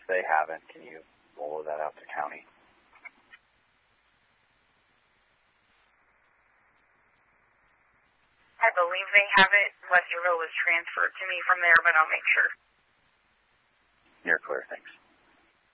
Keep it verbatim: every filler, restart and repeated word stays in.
they haven't, can you roll that out to county? I believe they have it. Westerville was transferred to me from there, but I'll make sure. You're clear. Thanks.